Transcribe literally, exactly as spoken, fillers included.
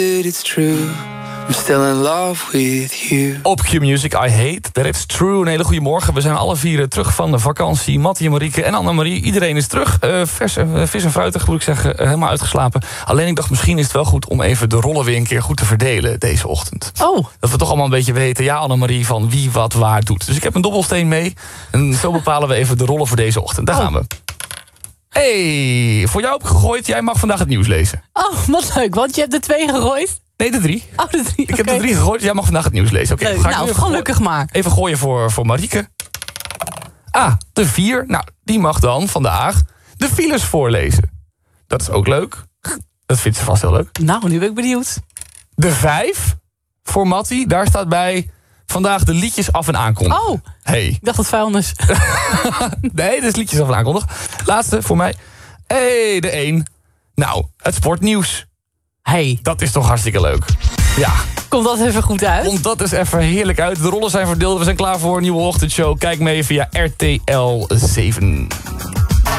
that it's true. I'm still in love with you. Op Q-Music, I Hate That It's True. Een hele goede morgen. We zijn alle vier terug van de vakantie. Mattie en Marieke en Annemarie. Iedereen is terug. Uh, vers, uh, vis en fruitig, moet ik zeggen. Uh, helemaal uitgeslapen. Alleen ik dacht, misschien is het wel goed om even de rollen weer een keer goed te verdelen deze ochtend. Oh. Dat we toch allemaal een beetje weten, ja, Annemarie, van wie wat waar doet. Dus ik heb een dobbelsteen mee. En zo bepalen we even de rollen voor deze ochtend. Daar oh. gaan we. Hey, voor jou heb ik gegooid. Jij mag vandaag het nieuws lezen. Oh, wat leuk. Want je hebt er twee gegooid. Nee, de drie. Oh, de drie. Ik heb okay. de drie gegooid. Jij mag vandaag het nieuws lezen. Okay, Leuk. Ga ik nou, even gelukkig gooien. maar. Even gooien voor, voor Marieke. Ah, de vier. Nou, die mag dan vandaag de files voorlezen. Dat is ook leuk. Dat vindt ze vast heel leuk. Nou, nu ben ik benieuwd. De vijf voor Mattie. Daar staat bij vandaag de liedjes af en aankondigen. Oh, hey. Ik dacht dat vuilnis. Nee, dat is liedjes af en aankondigen. Laatste voor mij. Hey, de één. Nou, het sportnieuws. Hey. Dat is toch hartstikke leuk. Ja. Komt dat even goed uit? Komt dat eens even heerlijk uit. De rollen zijn verdeeld. We zijn klaar voor een nieuwe ochtendshow. Kijk mee via R T L zeven.